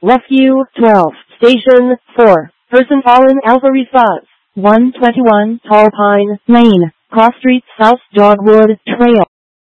Rescue 12. Station 4. Person fallen Alpha response. 121 Tall Pine Lane, Cross Street South Dogwood Trail.